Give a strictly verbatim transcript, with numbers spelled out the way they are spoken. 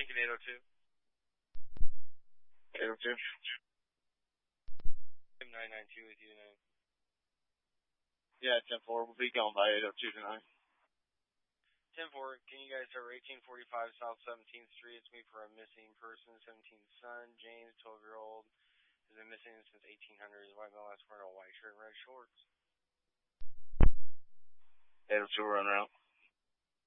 Lincoln eight oh two. eight oh two. nine nine two with you tonight. Yeah, ten four. We'll be going by eight oh two tonight. ten four, can you guys start eighteen forty-five South seventeenth Street? It's me for a missing person, seventeenth son, James, twelve-year-old. Has been missing since eighteen hundred. His white male last wearing a white shirt and red shorts. eight oh two, run around.